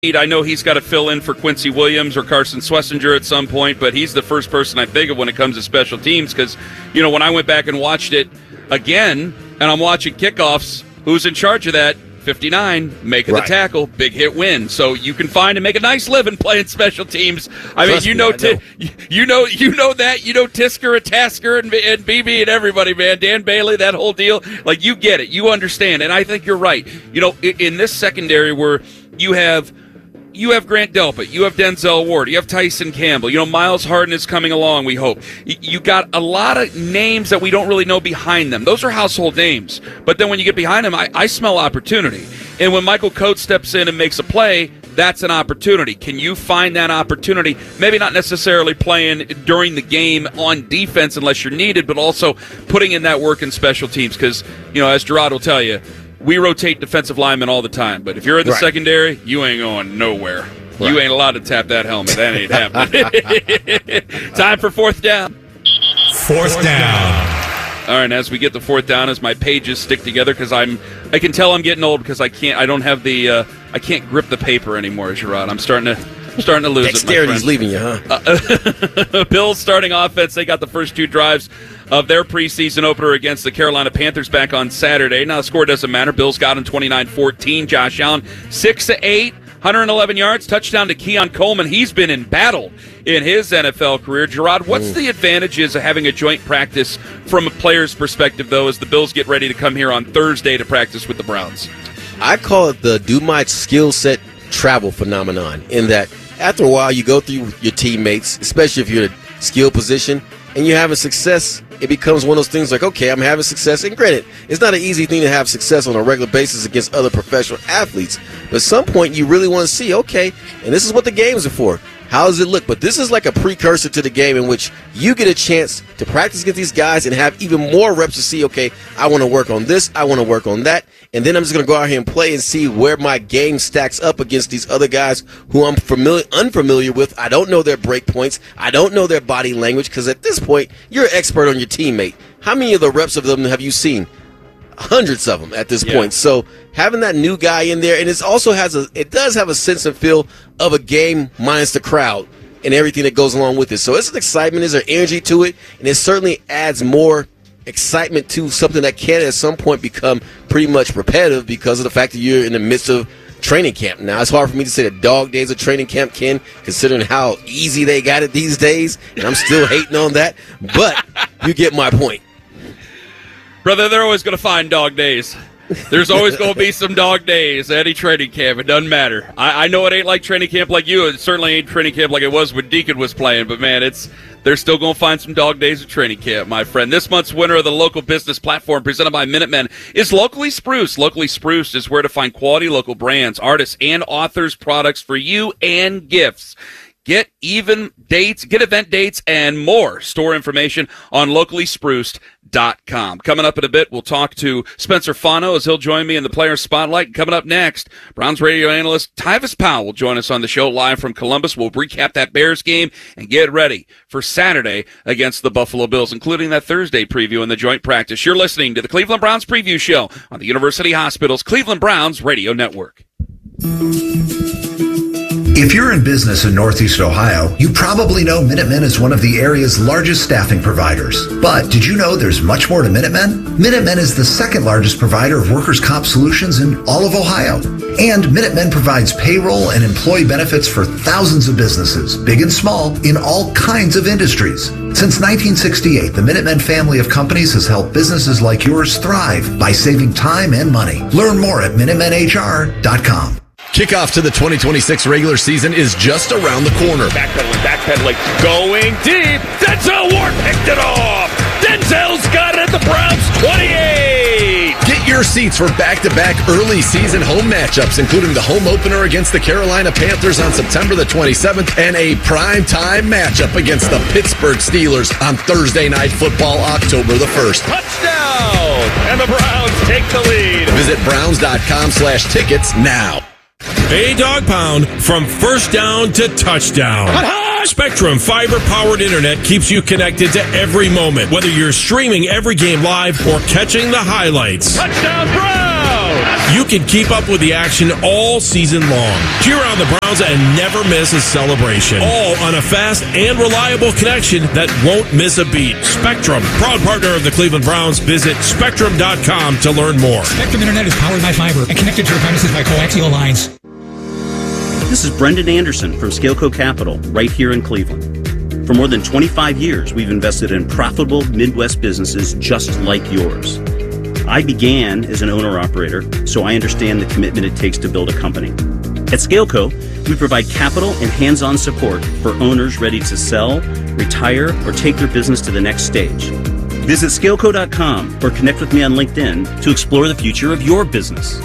I know he's got to fill in for Quincy Williams or Carson Swessinger at some point, but he's the first person I think of when it comes to special teams because, when I went back and watched it again and I'm watching kickoffs, who's in charge of that? 59, making the tackle, big hit win. So you can find and make a nice living playing special teams. I mean, you know that, Tisker and Tasker and BB and everybody, man. Dan Bailey, that whole deal. Like, you get it. You understand. And I think you're right. In this secondary where you have Grant Delpit, you have Denzel Ward, you have Tyson Campbell, Miles Harden is coming along, we hope. You got a lot of names that we don't really know behind them. Those are household names. But then when you get behind them, I smell opportunity. And when Michael Coates steps in and makes a play, that's an opportunity. Can you find that opportunity? Maybe not necessarily playing during the game on defense unless you're needed, but also putting in that work in special teams. Because, as Gerard will tell you, we rotate defensive linemen all the time, but if you're in the secondary, you ain't going nowhere. Right. You ain't allowed to tap that helmet. That ain't happening. Time for fourth down. Fourth down. All right, as we get the fourth down, as my pages stick together, because I can tell I'm getting old because I don't have I can't grip the paper anymore, Gerard. I'm starting to lose it, my Dexterity's leaving you, huh? Bills starting offense. They got the first two drives of their preseason opener against the Carolina Panthers back on Saturday. Now, the score doesn't matter. Bills got him 29-14. Josh Allen, 6-8, 111 yards, touchdown to Keon Coleman. He's been in battle in his NFL career. Gerard, what's the advantages of having a joint practice from a player's perspective, though, as the Bills get ready to come here on Thursday to practice with the Browns? I call it the do my skill set travel phenomenon, in that after a while you go through your teammates, especially if you're in a skill position, and you're having success. It becomes one of those things like, okay, I'm having success. And granted, it's not an easy thing to have success on a regular basis against other professional athletes. But at some point, you really want to see, okay, and this is what the games are for. How does it look? But this is like a precursor to the game in which you get a chance to practice against these guys and have even more reps to see, okay, I want to work on this, I want to work on that, and then I'm just going to go out here and play and see where my game stacks up against these other guys who I'm unfamiliar with. I don't know their break points. I don't know their body language, because at this point, you're an expert on your teammate. How many of the reps of them have you seen? Hundreds of them at this point. So having that new guy in there, and it does have a sense and feel of a game minus the crowd and everything that goes along with it. So it's an excitement, there's an energy to it, and it certainly adds more excitement to something that can at some point become pretty much repetitive because of the fact that you're in the midst of training camp. Now, it's hard for me to say the dog days of training camp, Ken, considering how easy they got it these days, and I'm still hating on that, but you get my point. Brother, they're always going to find dog days. There's always going to be some dog days at any training camp. It doesn't matter. I know it ain't like training camp like you. It certainly ain't training camp like it was when Deacon was playing. But, man, they're still going to find some dog days at training camp, my friend. This month's winner of the Local Business Platform presented by Minutemen is Locally Spruced. Locally Spruced is where to find quality local brands, artists, and authors' products for you and gifts. Get event dates, and more. Store information on locallyspruced.com. Coming up in a bit, we'll talk to Spencer Fano as he'll join me in the Player Spotlight. Coming up next, Browns radio analyst Tyvis Powell will join us on the show live from Columbus. We'll recap that Bears game and get ready for Saturday against the Buffalo Bills, including that Thursday preview in the joint practice. You're listening to the Cleveland Browns Preview Show on the University Hospital's Cleveland Browns Radio Network. If you're in business in Northeast Ohio, you probably know Minutemen is one of the area's largest staffing providers. But did you know there's much more to Minutemen? Minutemen is the second largest provider of workers' comp solutions in all of Ohio. And Minutemen provides payroll and employee benefits for thousands of businesses, big and small, in all kinds of industries. Since 1968, the Minutemen family of companies has helped businesses like yours thrive by saving time and money. Learn more at MinutemenHR.com. Kickoff to the 2026 regular season is just around the corner. Backpedaling, going deep. Denzel Ward picked it off. Denzel's got it at the Browns 28. Get your seats for back-to-back early season home matchups, including the home opener against the Carolina Panthers on September the 27th and a primetime matchup against the Pittsburgh Steelers on Thursday Night Football, October the 1st. Touchdown! And the Browns take the lead. Visit browns.com/tickets now. A dog pound from first down to touchdown. Spectrum fiber-powered internet keeps you connected to every moment, whether you're streaming every game live or catching the highlights. Touchdown, Browns! You can keep up with the action all season long. Cheer on the Browns and never miss a celebration. All on a fast and reliable connection that won't miss a beat. Spectrum, proud partner of the Cleveland Browns. Visit Spectrum.com to learn more. Spectrum Internet is powered by fiber and connected to your premises by coaxial lines. This is Brendan Anderson from Scaleco Capital, right here in Cleveland. For more than 25 years, we've invested in profitable Midwest businesses just like yours. I began as an owner-operator, so I understand the commitment it takes to build a company. At Scaleco, we provide capital and hands-on support for owners ready to sell, retire, or take their business to the next stage. Visit Scaleco.com or connect with me on LinkedIn to explore the future of your business.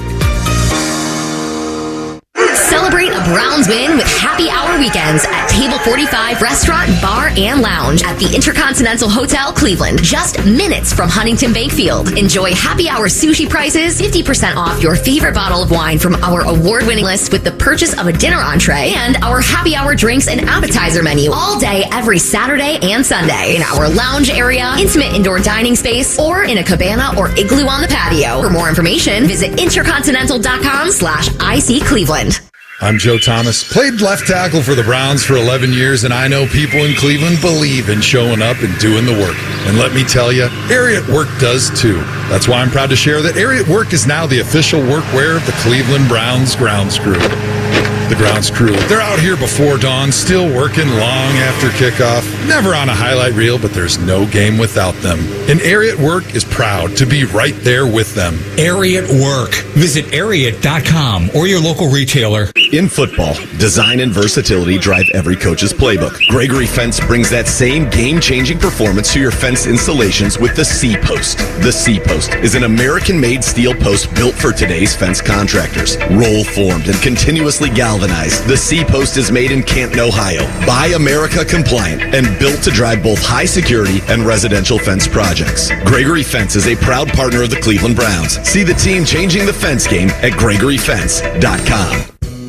Celebrate a Browns win with happy hour weekends at Table 45 Restaurant, Bar, and Lounge at the Intercontinental Hotel, Cleveland. Just minutes from Huntington Bank Field. Enjoy happy hour sushi prices, 50% off your favorite bottle of wine from our award-winning list with the purchase of a dinner entree, and our happy hour drinks and appetizer menu all day, every Saturday and Sunday in our lounge area, intimate indoor dining space, or in a cabana or igloo on the patio. For more information, visit intercontinental.com/IC Cleveland. I'm Joe Thomas. Played left tackle for the Browns for 11 years, and I know people in Cleveland believe in showing up and doing the work. And let me tell you, Ariat Work does too. That's why I'm proud to share that Ariat Work is now the official workwear of the Cleveland Browns grounds crew. The grounds crew, they're out here before dawn, still working long after kickoff. Never on a highlight reel, but there's no game without them. And Ariat Work is proud to be right there with them. Ariat Work. Visit Ariat.com or your local retailer. In football, design and versatility drive every coach's playbook. Gregory Fence brings that same game-changing performance to your fence installations with the C-Post. The C-Post is an American-made steel post built for today's fence contractors. Roll-formed and continuously galvanized, the C-Post is made in Canton, Ohio. Buy America compliant and built to drive both high security and residential fence projects. Gregory Fence is a proud partner of the Cleveland Browns. See the team changing the fence game at GregoryFence.com.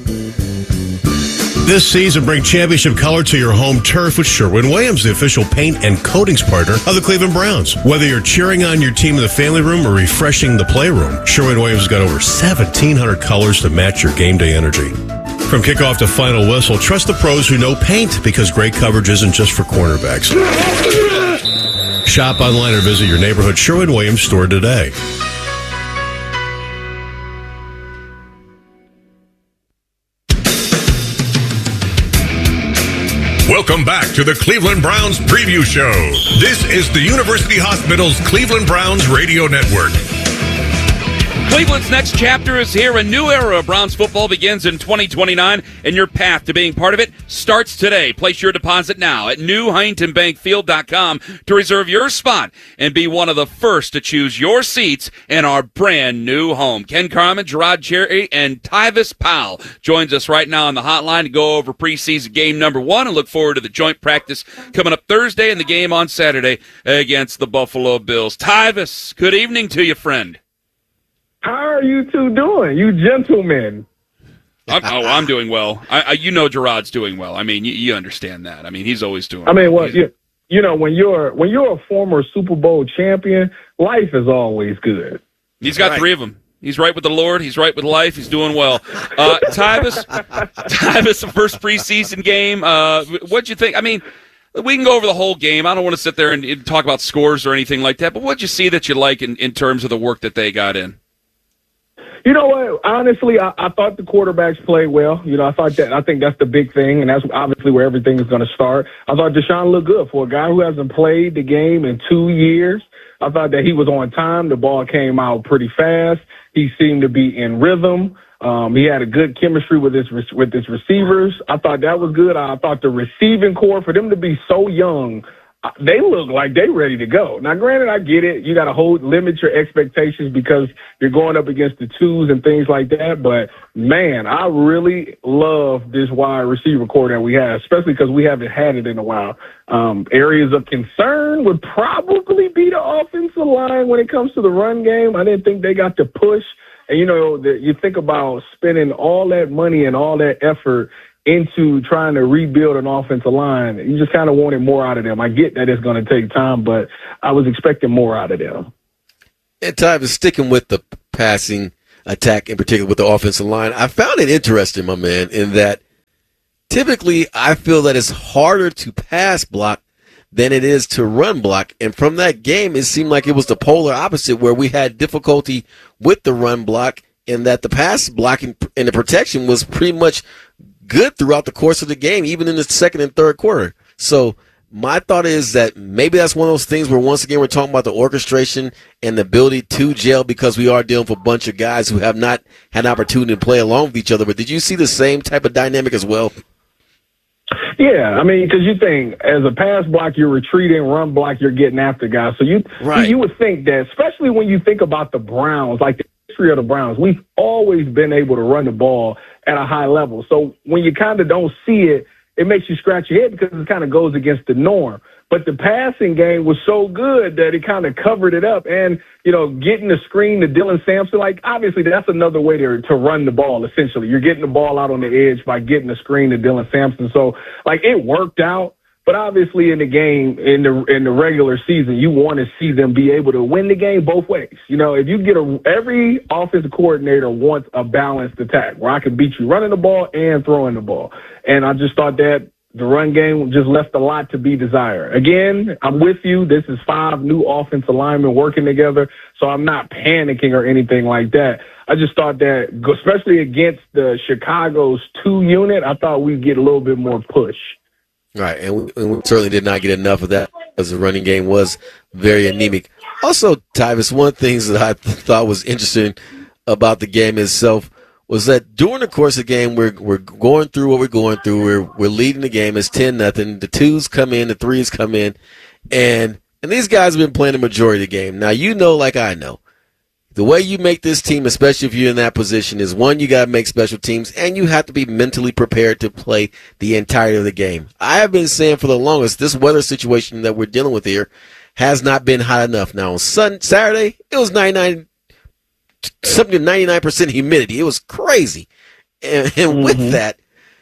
This season, bring championship color to your home turf with Sherwin-Williams, the official paint and coatings partner of the Cleveland Browns. Whether you're cheering on your team in the family room or refreshing the playroom, Sherwin-Williams has got over 1,700 colors to match your game day energy. From kickoff to final whistle, trust the pros who know paint, because great coverage isn't just for cornerbacks. Shop online or visit your neighborhood Sherwin-Williams store today. Welcome back to the Cleveland Browns Preview Show. This is the University Hospital's Cleveland Browns Radio Network. Cleveland's next chapter is here. A new era of Browns football begins in 2029, and your path to being part of it starts today. Place your deposit now at newhuntingtonbankfield.com to reserve your spot and be one of the first to choose your seats in our brand new home. Ken Carman, Gerard Cherry, and Tyvis Powell joins us right now on the hotline to go over preseason game number 1 and look forward to the joint practice coming up Thursday and the game on Saturday against the Buffalo Bills. Tyvis, good evening to you, friend. How are you two doing, you gentlemen? I'm doing well. You know Gerard's doing well. I mean, you understand that. I mean, he's always doing well. I mean, well, you know, when you're a former Super Bowl champion, life is always good. He's got 3 of them. He's right with the Lord. He's right with life. He's doing well. Tyvis, the first preseason game. What'd you think? I mean, we can go over the whole game. I don't want to sit there and talk about scores or anything like that, but what'd you see that you like in terms of the work that they got in? You know what? Honestly, I thought the quarterbacks played well. You know, I think that's the big thing, and that's obviously where everything is going to start. I thought Deshaun looked good for a guy who hasn't played the game in 2 years. I thought that he was on time. The ball came out pretty fast. He seemed to be in rhythm. He had a good chemistry with his receivers. I thought that was good. I thought the receiving core, for them to be so young, they look like they ready to go. Now, granted, I get it. You got to limit your expectations because you're going up against the twos and things like that. But, man, I really love this wide receiver core that we have, especially because we haven't had it in a while. Areas of concern would probably be the offensive line when it comes to the run game. I didn't think they got the push. And, you know, you think about spending all that money and all that effort into trying to rebuild an offensive line. You just kind of wanted more out of them. I get that it's going to take time, but I was expecting more out of them. And Ty was sticking with the passing. attack, in particular with the offensive line. I found it interesting, my man, in that typically I feel that it's harder to pass block than it is to run block. And from that game, it seemed like it was the polar opposite, where we had difficulty with the run block, and that the pass blocking and the protection was pretty much good throughout the course of the game, even in the second and third quarter. So my thought is that maybe that's one of those things where, once again, we're talking about the orchestration and the ability to gel, because we are dealing with a bunch of guys who have not had an opportunity to play along with each other. But did you see the same type of dynamic as well? Yeah, I mean, because you think as a pass block, you're retreating, run block, you're getting after guys. So you would think that, especially when you think about the Browns, like the history of the Browns, we've always been able to run the ball at a high level. So when you kind of don't see it, it makes you scratch your head, because it kind of goes against the norm. But the passing game was so good that it kind of covered it up. And, you know, getting the screen to Dylan Sampson, like, obviously that's another way to run the ball, essentially. You're getting the ball out on the edge by getting the screen to Dylan Sampson. So, like, it worked out. But obviously in the game, in the regular season, you want to see them be able to win the game both ways. You know, if you get every offensive coordinator wants a balanced attack where I can beat you running the ball and throwing the ball. And I just thought that the run game just left a lot to be desired. Again, I'm with you. This is 5 new offensive linemen working together, so I'm not panicking or anything like that. I just thought that, especially against the Chicago's 2 unit, I thought we'd get a little bit more push. Right, and we certainly did not get enough of that, as the running game was very anemic. Also, Tyvis, one of the things that I thought was interesting about the game itself was that during the course of the game, we're going through what we're going through. We're leading the game. It's 10-0. The 2s come in, the 3s come in, and these guys have been playing the majority of the game. Now, you know, like I know, the way you make this team, especially if you're in that position, is, one, you got to make special teams, and you have to be mentally prepared to play the entirety of the game. I have been saying for the longest, this weather situation that we're dealing with here has not been hot enough. Now, on Saturday, it was 99% humidity. It was crazy. And with that,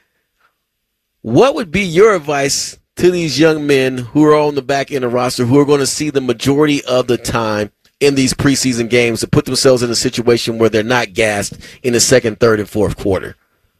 what would be your advice to these young men who are on the back end of the roster, who are going to see the majority of the time in these preseason games, to put themselves in a situation where they're not gassed in the second, third, and fourth quarter?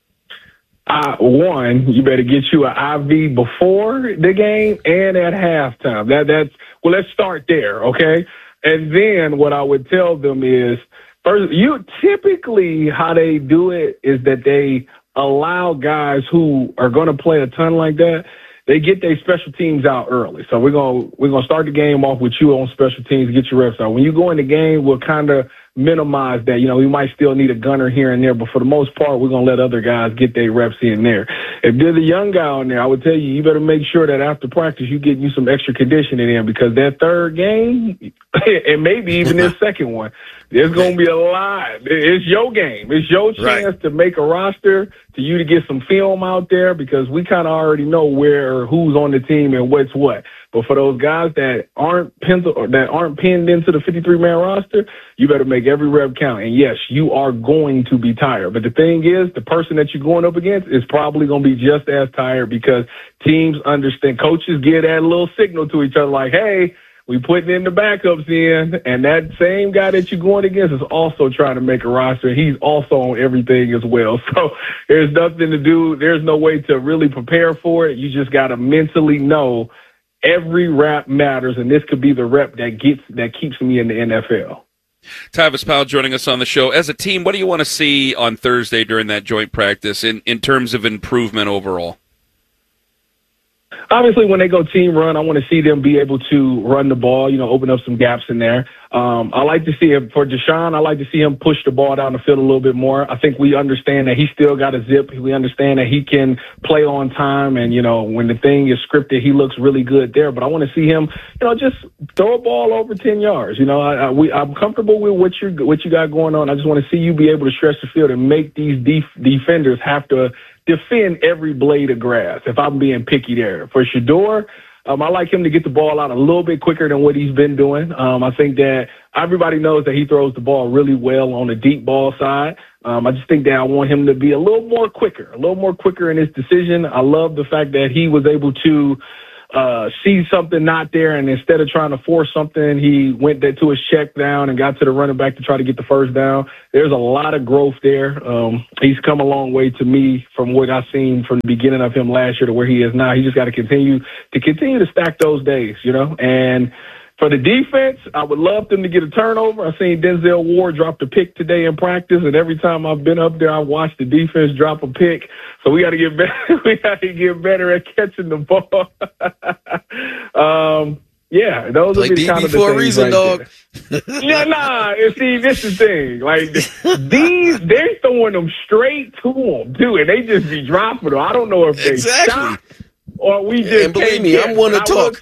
One, you better get you an IV before the game and at halftime. Well, let's start there, okay? And then what I would tell them is, first, typically how they do it is that they allow guys who are going to play a ton like that, they get their special teams out early. So we're gonna start the game off with you on special teams, get your reps out. When you go in the game, we'll kind of minimize that. You know, we might still need a gunner here and there, but for the most part, we're going to let other guys get their reps in there. If there's a young guy on there, I would tell you, you better make sure that after practice, you get you some extra conditioning in, because that third game, and maybe even this second one, there's going to be a lot. It's your game. It's your chance to make a roster, to you to get some film out there, because we kind of already know who's on the team and what's what. But for those guys that aren't pinned into the 53-man roster, you better make every rep count. And yes, you are going to be tired. But the thing is, the person that you're going up against is probably going to be just as tired, because teams understand. Coaches give that little signal to each other like, hey, we putting in the backups in, and that same guy that you're going against is also trying to make a roster. He's also on everything as well. So there's nothing to do. There's no way to really prepare for it. You just got to mentally know every rep matters, and this could be the rep that keeps me in the NFL. Tyvis Powell joining us on the show. As a team, what do you want to see on Thursday during that joint practice in terms of improvement overall? Obviously, when they go team run, I want to see them be able to run the ball, open up some gaps in there. I like to see him, for Deshaun, I like to see him push the ball down the field a little bit more. I think we understand that he still got a zip. We understand that he can play on time, and, when the thing is scripted, he looks really good there. But I want to see him, just throw a ball over 10 yards. I'm comfortable with what you got going on. I just want to see you be able to stretch the field and make these defenders have to defend every blade of grass, if I'm being picky there. For Shedeur, I like him to get the ball out a little bit quicker than what he's been doing. I think that everybody knows that he throws the ball really well on the deep ball side. I just think that I want him to be a little more quicker in his decision. I love the fact that he was able to see something not there, and instead of trying to force something, he went to his check down and got to the running back to try to get the first down. There's a lot of growth there. He's come a long way to me from what I've seen from the beginning of him last year to where he is now. He just got to continue to stack those days, And for the defense, I would love them to get a turnover. I seen Denzel Ward drop the pick today in practice, and every time I've been up there, I watched the defense drop a pick. So we got to get better. We got to get better at catching the ball. Yeah, those are the kind of the for things a reason, dog. And see, this is the thing. Like they're throwing them straight to them too, and they just be dropping them. I don't know if they stop or we just. And believe me, I'm one to talk.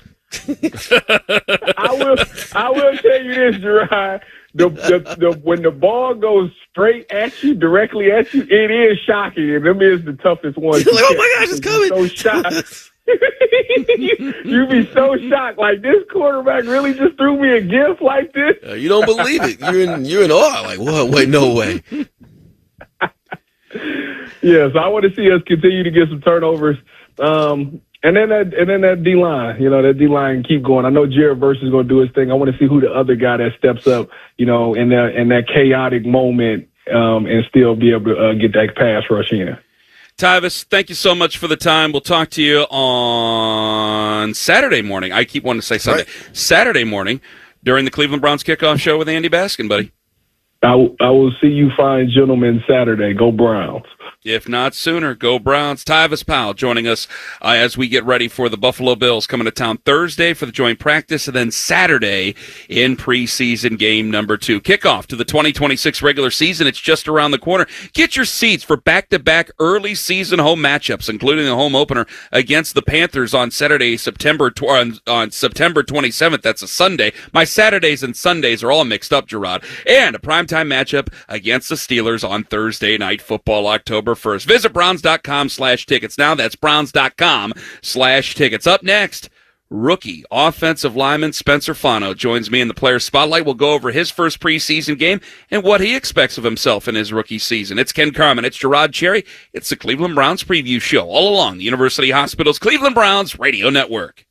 I will tell you this, Gerard. When the ball goes straight at you, directly at you, it is shocking, and them is the toughest ones. You're like, oh my gosh, it's coming! So shocked. You be so shocked. Like, this quarterback really just threw me a gift like this. You don't believe it. You're in awe. Like, what? Wait, no way. Yeah, so I want to see us continue to get some turnovers. And then that D-line, that D-line keep going. I know Jared Verse is going to do his thing. I want to see who the other guy that steps up, in that chaotic moment, and still be able to get that pass rush in. Tyvis, thank you so much for the time. We'll talk to you on Saturday morning. I keep wanting to say Sunday. Right. Saturday morning during the Cleveland Browns kickoff show with Andy Baskin, buddy. I will see you fine gentlemen Saturday. Go Browns. If not sooner, go Browns. Tyvis Powell joining us as we get ready for the Buffalo Bills coming to town Thursday for the joint practice, and then Saturday in preseason game number 2. Kickoff to the 2026 regular season. It's just around the corner. Get your seats for back-to-back early season home matchups, including the home opener against the Panthers on Saturday, on September 27th. That's a Sunday. My Saturdays and Sundays are all mixed up, Gerard. And a primetime matchup against the Steelers on Thursday Night Football, October 1st. Visit Browns.com/tickets. Now that's Browns.com/tickets. Up next, rookie offensive lineman Spencer Fano joins me in the Player Spotlight. We'll go over his first preseason game and what he expects of himself in his rookie season. It's Ken Carman. It's Gerard Cherry. It's the Cleveland Browns preview show all along the University Hospital's Cleveland Browns radio network.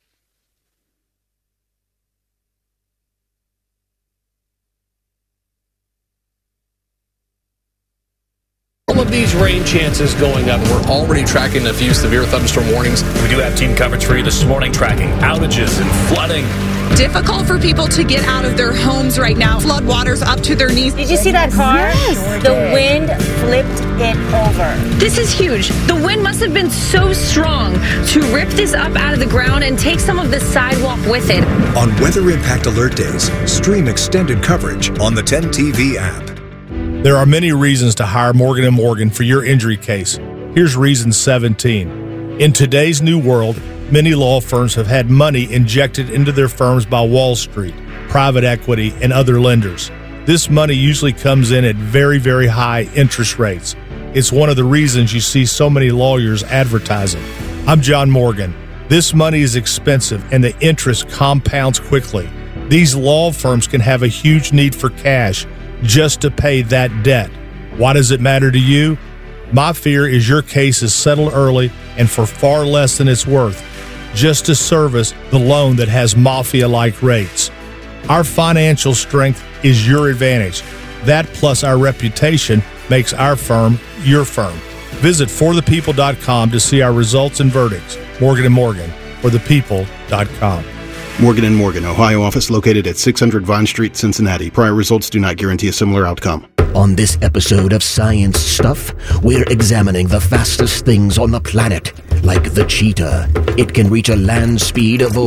All of these rain chances going up. We're already tracking a few severe thunderstorm warnings. We do have team coverage for you this morning, tracking outages and flooding. Difficult for people to get out of their homes right now. Flood waters up to their knees. Did you see that car? Yes. The wind flipped it over. This is huge. The wind must have been so strong to rip this up out of the ground and take some of the sidewalk with it. On Weather Impact Alert Days, stream extended coverage on the 10 TV app. There are many reasons to hire Morgan & Morgan for your injury case. Here's reason 17. In today's new world, many law firms have had money injected into their firms by Wall Street, private equity, and other lenders. This money usually comes in at very, very high interest rates. It's one of the reasons you see so many lawyers advertising. I'm John Morgan. This money is expensive, and the interest compounds quickly. These law firms can have a huge need for cash just to pay that debt. Why does it matter to you? My fear is your case is settled early and for far less than it's worth, just to service the loan that has mafia-like rates. Our financial strength is your advantage. That plus our reputation makes our firm your firm. Visit forthepeople.com to see our results and verdicts. Morgan & Morgan, forthepeople.com. Morgan & Morgan, Ohio office located at 600 Vine Street, Cincinnati. Prior results do not guarantee a similar outcome. On this episode of Science Stuff, we're examining the fastest things on the planet, like the cheetah. It can reach a land speed of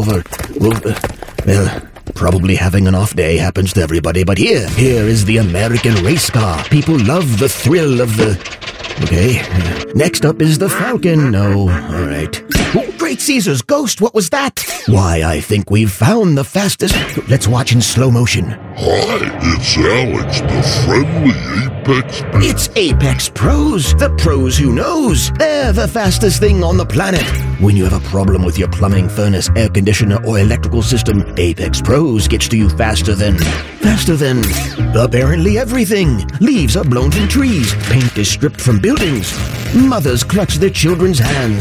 probably having an off day happens to everybody, but here is the American race car. People love the thrill of the... Okay. Next up is the Falcon. No. All right. Oh, Great Caesar's ghost. What was that? Why, I think we've found the fastest. Let's watch in slow motion. Hi, it's Alex, the friendly Apex Pro. It's Apex Pros. The pros who knows. They're the fastest thing on the planet. When you have a problem with your plumbing, furnace, air conditioner, or electrical system, Apex Pros gets to you faster than apparently everything. Leaves are blown from trees. Paint is stripped from buildings. Mothers clutch their children's hands.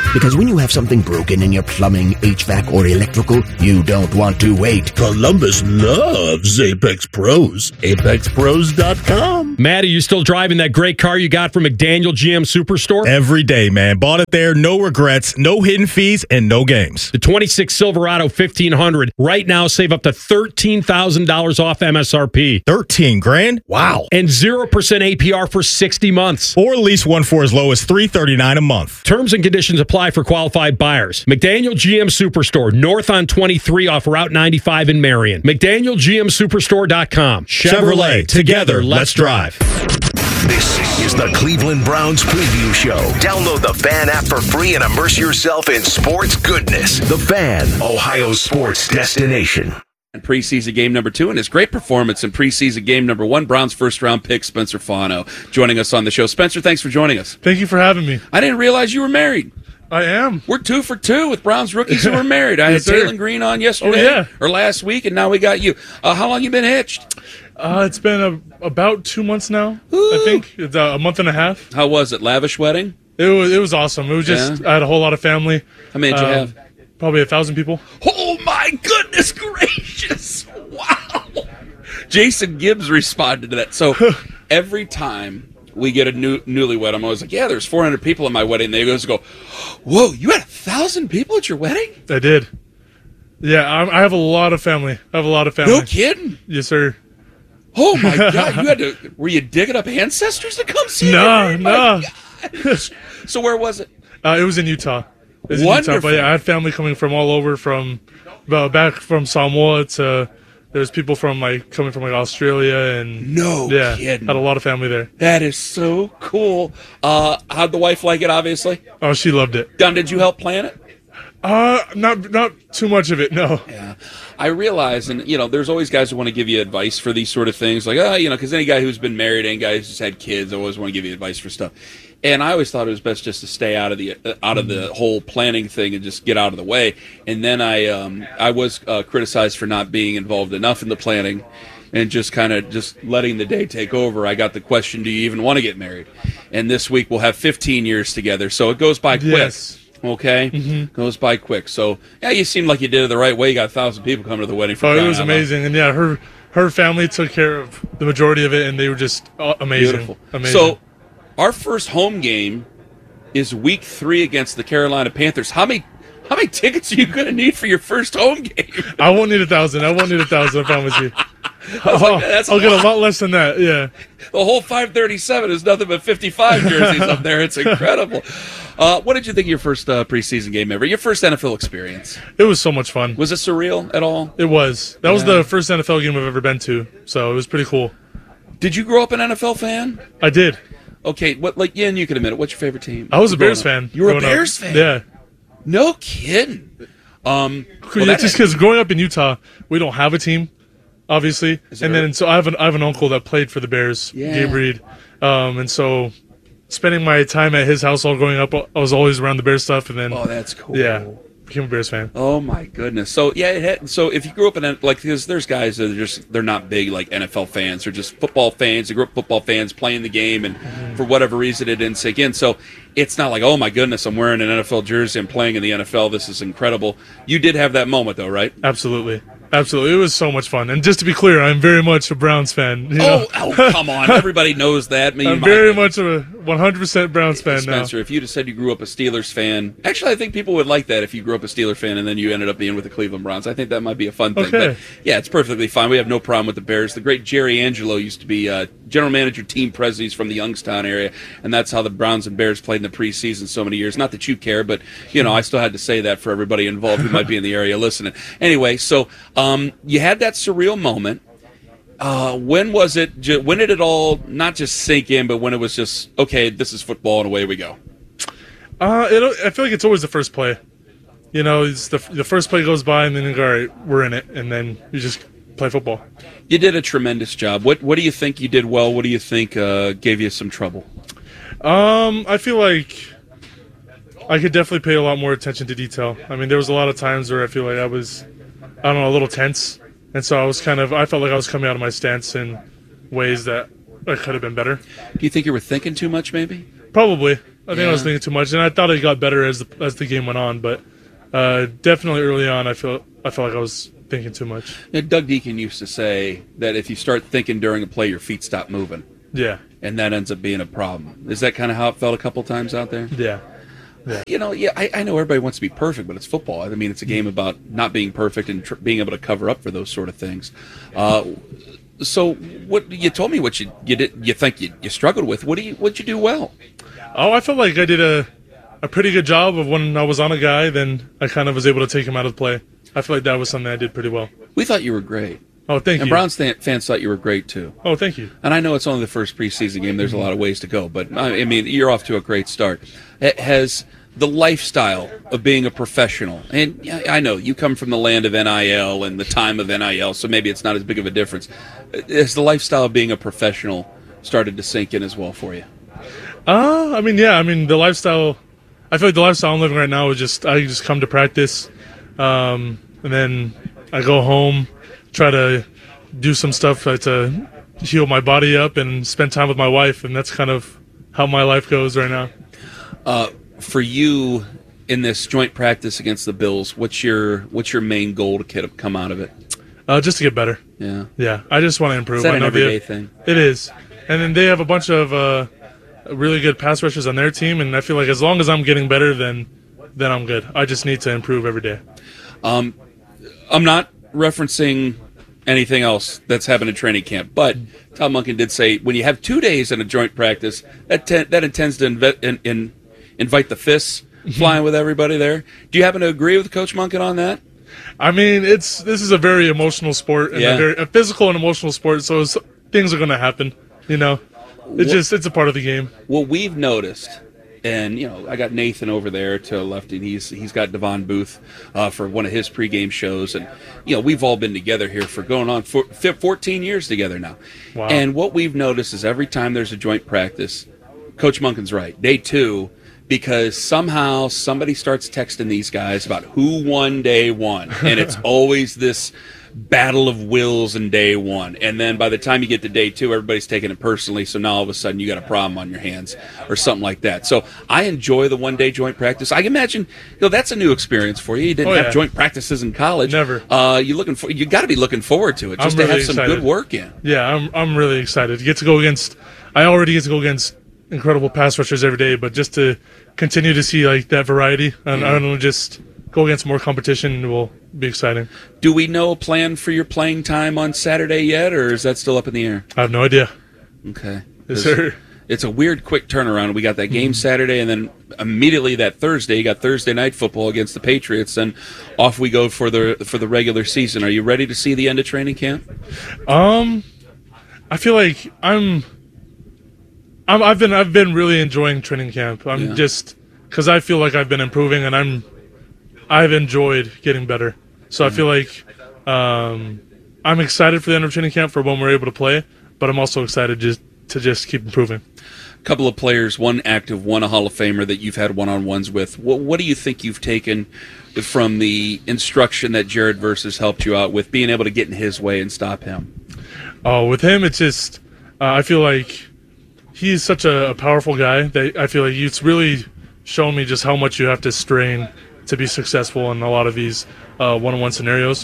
Because when you have something broken in your plumbing, HVAC, or electrical, you don't want to wait. Columbus loves Apex Pros. ApexPros.com. Matt, are you still driving that great car you got from McDaniel GM Superstore? Every day, man. Bought it there, no regrets, no hidden fees, and no games. The 26 Silverado 1500 right now save up to $13,000 off MSRP. 13 grand? Wow. And 0% APR for 60 months. Or lease one for as low as $339 a month. Terms and conditions apply for qualified buyers. McDaniel GM Superstore, north on 23 off Route 95 in Marion. McDanielGMSuperstore.com. Chevrolet. Together, let's drive. This is the Cleveland Browns Preview Show. Download the Fan app for free and immerse yourself in sports goodness. The Fan, Ohio's sports destination. And preseason game number 2 and his great performance in preseason game number 1, Browns first-round pick Spencer Fano joining us on the show. Spencer, thanks for joining us. Thank you for having me. I didn't realize you were married. I am. We're 2 for 2 with Browns rookies who are married. I Yes, had sir. Taylon Green on yesterday or last week, and now we got you. How long you been hitched? It's been about 2 months now, I think. It's a month and a half. How was it? Lavish wedding? It was awesome. It was just, I had a whole lot of family. How many did you have? Probably 1,000 people. Oh, my goodness gracious. Wow. Jason Gibbs responded to that. So every time we get a newlywed, I'm always like, yeah, there's 400 people at my wedding. They go, whoa, you had 1,000 people at your wedding? I did. Yeah, I have a lot of family. No kidding? Yes, sir. Oh, my God. Were you digging up ancestors to come see you? No. So where was it? It was in Utah. Wonderful. But yeah, I had family coming from all over, from back from Samoa to there's people coming from Australia and kidding. Had a lot of family there. That is so cool. How'd the wife like it? Obviously. Oh, she loved it. Don, did you help plan it? Not too much of it. No. Yeah, I realize, and there's always guys who want to give you advice for these sort of things, like because any guy who's been married, any guy who's just had kids, always want to give you advice for stuff. And I always thought it was best just to stay out of the whole planning thing and just get out of the way. And then I was criticized for not being involved enough in the planning and just kind of just letting the day take over. I got the question, do you even want to get married? And this week we'll have 15 years together, so it goes by quick. Yes. Okay? Mm-hmm. Goes by quick. So, yeah, you seemed like you did it the right way. You got 1,000 people coming to the wedding. It was amazing. And, yeah, her family took care of the majority of it, and they were just amazing. Beautiful. Amazing. So, our first home game is week 3 against the Carolina Panthers. How many tickets are you going to need for your first home game? I won't need 1,000. I promise you. I'll get a lot less than that, yeah. The whole 537 is nothing but 55 jerseys up there. It's incredible. What did you think of your first preseason game ever? Your first NFL experience? It was so much fun. Was it surreal at all? It was. That was the first NFL game I've ever been to, so it was pretty cool. Did you grow up an NFL fan? I did. Okay, and you can admit it. What's your favorite team? I was a Bears fan. You were a Bears fan? Yeah. No kidding. Just because growing up in Utah, we don't have a team, obviously. And then so I have an uncle that played for the Bears, Gabe Reed. And so spending my time at his household growing up, I was always around the Bears stuff. And then that's cool. Yeah, became a Bears fan. Oh my goodness! So so if you grew up in because there's guys that they're not big like NFL fans, they're just football fans. They grew up football fans playing the game, and for whatever reason it didn't sink in. So it's not like, oh my goodness, I'm wearing an NFL jersey, I'm playing in the NFL. This is incredible. You did have that moment though, right? Absolutely. It was so much fun. And just to be clear, I'm very much a Browns fan. Oh, come on. Everybody knows that. I'm very much a 100% Browns fan now. Spencer, if you'd have said you grew up a Steelers fan, actually, I think people would like that if you grew up a Steelers fan and then you ended up being with the Cleveland Browns. I think that might be a fun thing. Okay. But, yeah, it's perfectly fine. We have no problem with the Bears. The great Jerry Angelo used to be general manager, team president. He's from the Youngstown area, and that's how the Browns and Bears played in the preseason so many years. Not that you care, but, I still had to say that for everybody involved who might be in the area listening. Anyway, so you had that surreal moment. When was it? When did it all not just sink in, but when it was just, okay, this is football and away we go? I feel like it's always the first play. It's the first play goes by and then you go, all right, we're in it, and then you just play football. You did a tremendous job. What do you think you did well? What do you think gave you some trouble? I feel like I could definitely pay a lot more attention to detail. I mean, there was a lot of times where I feel like I was, a little tense. And so I felt like I was coming out of my stance in ways that I could have been better. Do you think you were thinking too much, maybe? Probably. I think I was thinking too much, and I thought it got better as the game went on. But definitely early on, I felt like I was thinking too much. Yeah, Doug Deacon used to say that if you start thinking during a play, your feet stop moving. Yeah. And that ends up being a problem. Is that kind of how it felt a couple times out there? Yeah. I know everybody wants to be perfect, but it's football. I mean, it's a game about not being perfect and being able to cover up for those sort of things. So, what you told me what you did, you think you struggled with. What'd you do well? Oh, I felt like I did a pretty good job of when I was on a guy. Then I kind of was able to take him out of the play. I feel like that was something I did pretty well. We thought you were great. Oh, thank you. And Browns fans thought you were great, too. Oh, thank you. And I know it's only the first preseason game. There's a lot of ways to go. But, I mean, you're off to a great start. Has the lifestyle of being a professional, and I know you come from the land of NIL and the time of NIL, so maybe it's not as big of a difference. Has the lifestyle of being a professional started to sink in as well for you? The lifestyle, I feel like the lifestyle I'm living right now is I just come to practice, and then I go home, try to do some stuff to heal my body up and spend time with my wife, and that's kind of how my life goes right now. For you in this joint practice against the Bills, what's your main goal to come out of it? Just to get better. Yeah. I just want to improve. Is that an everyday thing? It is, and then they have a bunch of really good pass rushers on their team, and I feel like as long as I'm getting better, then I'm good. I just need to improve every day. I'm not referencing anything else that's happened in training camp, but Tom Monken did say when you have 2 days in a joint practice, that intends to invite the fists flying with everybody there. Do you happen to agree with Coach Monken on that? I mean, this is a very emotional sport, and a physical and emotional sport, so things are going to happen, It's a part of the game. What we've noticed, and I got Nathan over there to the left, and he's got Devon Booth for one of his pregame shows, and we've all been together here for going on 14 years together now. Wow. And what we've noticed is every time there's a joint practice, Coach Monken's right. Day 2. Because somehow somebody starts texting these guys about who won day 1. And it's always this battle of wills in day 1. And then by the time you get to day 2, everybody's taking it personally. So now all of a sudden you got a problem on your hands or something like that. So I enjoy the one-day joint practice. I imagine that's a new experience for you. You didn't have joint practices in college. Never. You got to be looking forward to it just to have some good work in. Yeah, I'm really excited to get to go against. I already get to go against incredible pass rushers every day, but just to continue to see that variety and I don't know, just go against more competition will be exciting. Do we know a plan for your playing time on Saturday yet, or is that still up in the air? I have no idea. Okay. Yes, sir. It's a weird quick turnaround. We got that game Saturday, and then immediately that Thursday, you got Thursday night football against the Patriots, and off we go for the regular season. Are you ready to see the end of training camp? I feel like I've been really enjoying training camp. Just because I feel like I've been improving and I've enjoyed getting better. So I feel like I'm excited for the end of training camp for when we're able to play, but I'm also excited to just keep improving. A couple of players, one active, one a Hall of Famer that you've had one-on-ones with. What do you think you've taken from the instruction that Jared Verse has helped you out with, being able to get in his way and stop him? Oh, with him, it's just I feel like he's such a powerful guy that I feel like it's really shown me just how much you have to strain to be successful in a lot of these one-on-one scenarios.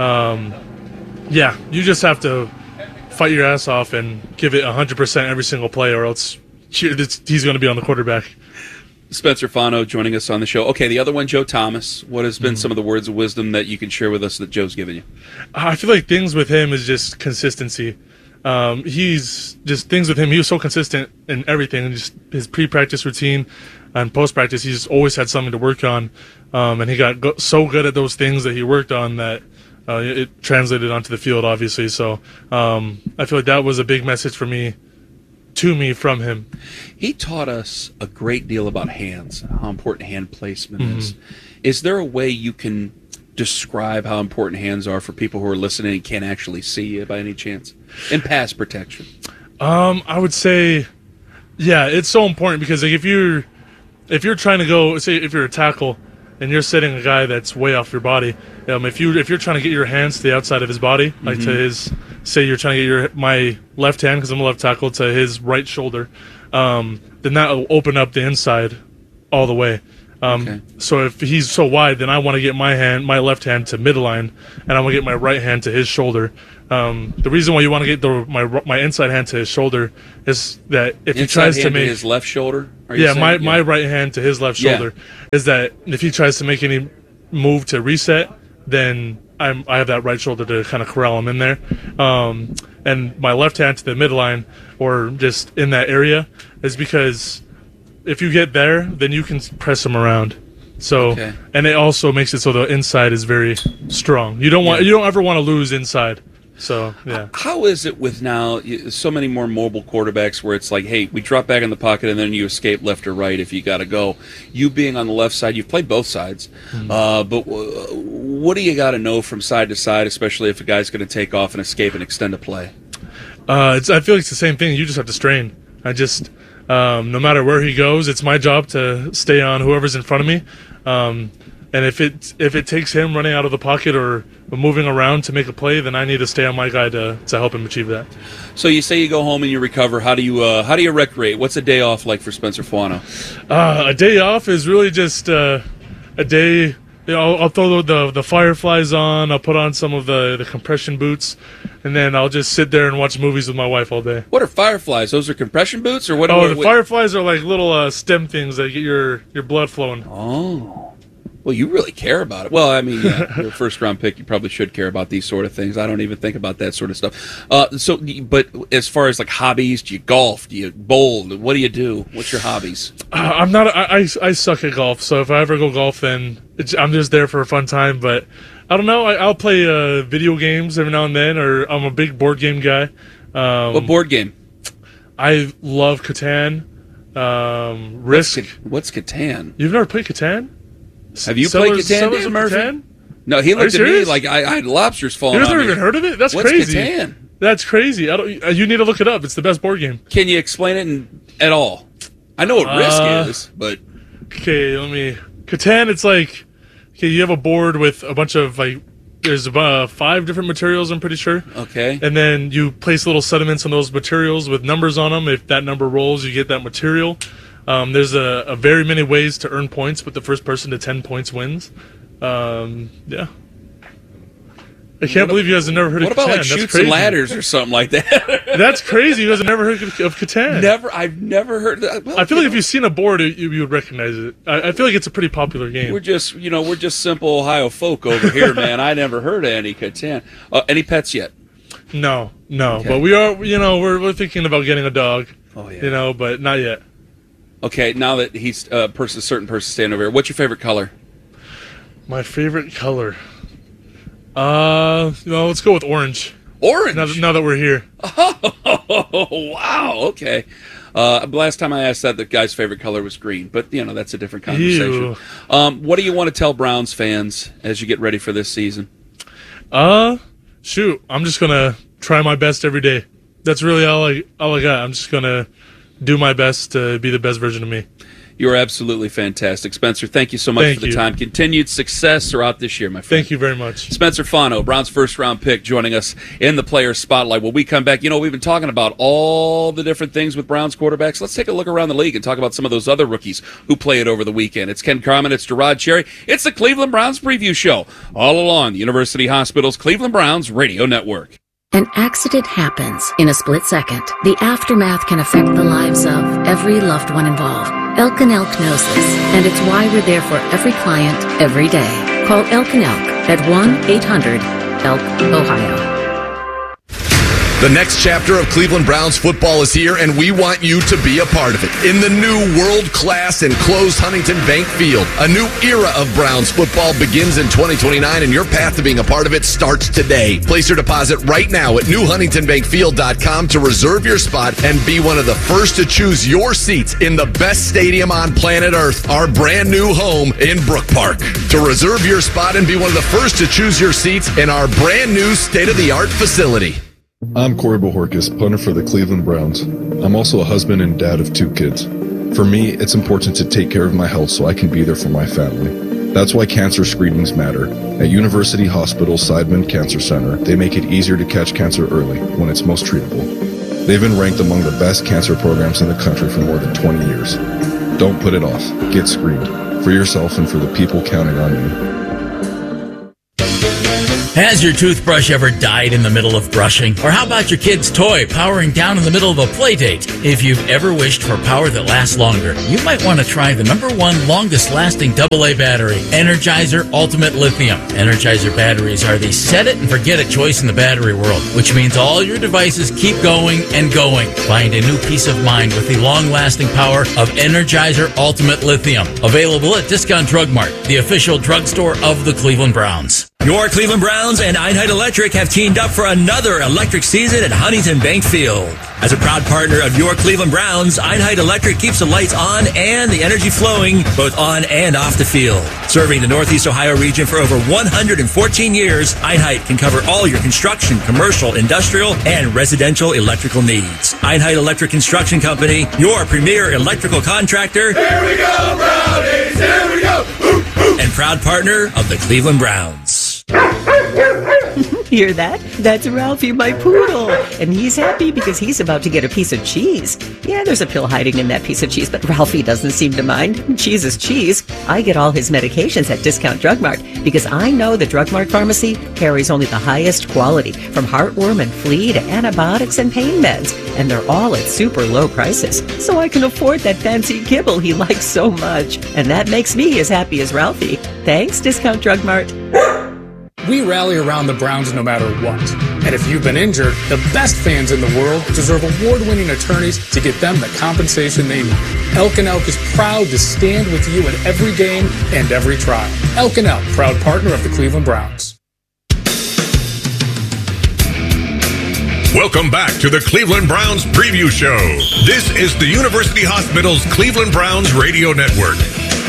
You just have to fight your ass off and give it 100% every single play, or else he's going to be on the quarterback. Spencer Fano joining us on the show. Okay, the other one, Joe Thomas. What has been some of the words of wisdom that you can share with us that Joe's given you? I feel like things with him is just consistency. He's just things with him. He was so consistent in everything, just his pre-practice routine and post-practice. He's always had something to work on, and he got so good at those things that he worked on that it translated onto the field, obviously. So I feel like that was a big message for me, from him. He taught us a great deal about hands, how important hand placement is. Is there a way you can describe how important hands are for people who are listening and can't actually see you by any chance in pass protection? I would say, it's so important because if you're trying to go, say if you're a tackle and you're setting a guy that's way off your body, if you're trying to get your hands to the outside of his body, like to his, say you're trying to get my left hand, because I'm a left tackle, to his right shoulder, then then that will open up the inside all the way. So if he's so wide, then I want to get my left hand to midline, and I want to get my right hand to his shoulder. The reason why you want to get my inside hand to his shoulder is that if he tries to make his left shoulder, my right hand to his left shoulder, is that if he tries to make any move to reset, then I have that right shoulder to kind of corral him in there, and my left hand to the midline or just in that area is because if you get there, then you can press him around. So, and it also makes it so the inside is very strong. You don't ever want to lose inside. So, yeah. How is it with now so many more mobile quarterbacks where it's like, hey, we drop back in the pocket and then you escape left or right if you got to go. You being on the left side, you've played both sides. But what do you got to know from side to side, especially if a guy's going to take off and escape and extend a play? I feel like it's the same thing. You just have to strain. No matter where he goes, it's my job to stay on whoever's in front of me. And if it takes him running out of the pocket or moving around to make a play, then I need to stay on my guy to help him achieve that. So you say you go home and you recover. How do you recreate? What's a day off like for Spencer Fuano? A day off is really just a day. I'll throw the Fireflies on. I'll put on some of the compression boots, and then I'll just sit there and watch movies with my wife all day. What are Fireflies? Those are compression boots, or what? The Fireflies are like little stem things that get your blood flowing. Oh. Well, you really care about it. Well, I mean, you're a first-round pick. You probably should care about these sort of things. I don't even think about that sort of stuff. But as far as like hobbies, do you golf? Do you bowl? What do you do? What's your hobbies? I'm not. I suck at golf. So if I ever go golf, then I'm just there for a fun time. But I don't know. I'll play video games every now and then, or I'm a big board game guy. What board game? I love Catan. Risk. What's Catan? You've never played Catan? Have you played Catan, Dan Murphy? Catan? No, he looked at me like I had lobsters falling You've on never me. even heard of it? That's What's crazy. Catan? That's crazy. You need to look it up. It's the best board game. Can you explain it at all? I know what Risk is, but... Okay, Catan, it's like... Okay, you have a board with a bunch of, there's 5 different materials, I'm pretty sure. Okay. And then you place little sediments on those materials with numbers on them. If that number rolls, you get that material. There's a very many ways to earn points, but the first person to 10 points wins. Yeah. I can't believe you guys have never heard of Catan. What about like Chutes and Ladders or something like that? That's crazy. You guys have never heard of Catan. I've never heard that. Well, I feel like if you've seen a board, you would recognize it. I feel like it's a pretty popular game. We're just simple Ohio folk over here, man. I never heard of any Catan. Any pets yet? No. Okay. But we are. We're thinking about getting a dog. Oh yeah. But not yet. Okay. Now that he's a certain person standing over here, what's your favorite color? My favorite color. Let's go with orange. Orange? Now that we're here. Oh, wow. Okay. Last time I asked that, the guy's favorite color was green, but that's a different conversation. What do you want to tell Browns fans as you get ready for this season? Shoot, I'm just gonna try my best every day. That's really all I got. I'm just gonna do my best to be the best version of me. You are absolutely fantastic. Spencer, thank you so much for the time. Continued success throughout this year, my friend. Thank you very much. Spencer Fuano, Browns first-round pick, joining us in the Players Spotlight. When we come back, we've been talking about all the different things with Browns quarterbacks. Let's take a look around the league and talk about some of those other rookies who played over the weekend. It's Ken Carman. It's Gerard Cherry. It's the Cleveland Browns Preview Show, all along the University Hospital's Cleveland Browns Radio Network. An accident happens in a split second. The aftermath can affect the lives of every loved one involved. Elk & Elk knows this, and it's why we're there for every client, every day. Call Elk & Elk at 1-800-ELK-OHIO. The next chapter of Cleveland Browns football is here, and we want you to be a part of it. In the new world-class enclosed Huntington Bank Field, a new era of Browns football begins in 2029, and your path to being a part of it starts today. Place your deposit right now at newhuntingtonbankfield.com to reserve your spot and be one of the first to choose your seats in the best stadium on planet Earth, our brand new home in Brook Park. To reserve your spot and be one of the first to choose your seats in our brand new state-of-the-art facility. I'm Corey Bohorkis, punter for the Cleveland Browns. I'm also a husband and dad of 2 kids. For me, it's important to take care of my health so I can be there for my family. That's why cancer screenings matter. At University Hospital Seidman Cancer Center, they make it easier to catch cancer early when it's most treatable. They've been ranked among the best cancer programs in the country for more than 20 years. Don't put it off. Get screened. For yourself and for the people counting on you. Has your toothbrush ever died in the middle of brushing? Or how about your kid's toy powering down in the middle of a play date? If you've ever wished for power that lasts longer, you might want to try the #1 longest lasting AA battery, Energizer Ultimate Lithium. Energizer batteries are the set it and forget it choice in the battery world, which means all your devices keep going and going. Find a new peace of mind with the long lasting power of Energizer Ultimate Lithium. Available at Discount Drug Mart, the official drugstore of the Cleveland Browns. Your Cleveland Browns and Einheit Electric have teamed up for another electric season at Huntington Bank Field. As a proud partner of your Cleveland Browns, Einheit Electric keeps the lights on and the energy flowing both on and off the field. Serving the Northeast Ohio region for over 114 years, Einheit can cover all your construction, commercial, industrial, and residential electrical needs. Einheit Electric Construction Company, your premier electrical contractor. Here we go, Brownies! Here we go! And proud partner of the Cleveland Browns. Hear that? That's Ralphie, my poodle. And he's happy because he's about to get a piece of cheese. Yeah, there's a pill hiding in that piece of cheese, but Ralphie doesn't seem to mind. Cheese is cheese. I get all his medications at Discount Drug Mart because I know the Drug Mart pharmacy carries only the highest quality, from heartworm and flea to antibiotics and pain meds. And they're all at super low prices. So I can afford that fancy kibble he likes so much. And that makes me as happy as Ralphie. Thanks, Discount Drug Mart. We rally around the Browns no matter what. And if you've been injured, the best fans in the world deserve award-winning attorneys to get them the compensation they need. Elk & Elk is proud to stand with you at every game and every trial. Elk & Elk, proud partner of the Cleveland Browns. Welcome back to the Cleveland Browns Preview Show. This is the University Hospital's Cleveland Browns Radio Network.